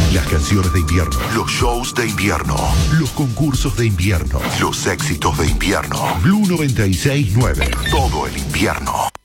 Las canciones de invierno, los shows de invierno, los concursos de invierno, los éxitos de invierno. Blue 96.9. Todo el invierno.